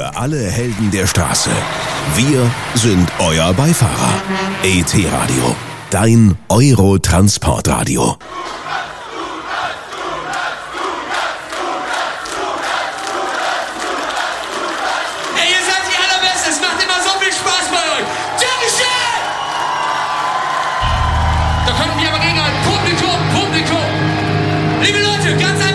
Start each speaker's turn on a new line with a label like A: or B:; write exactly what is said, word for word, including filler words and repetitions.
A: Für alle Helden der Straße. Wir sind euer Beifahrer. E T-Radio. Dein Euro-Transportradio.
B: Ey, ihr seid die Allerbesten. Es macht immer so viel Spaß bei euch. Dankeschön! Da können wir aber gegenhalten. Publikum, Publikum. Liebe Leute, ganz einfach.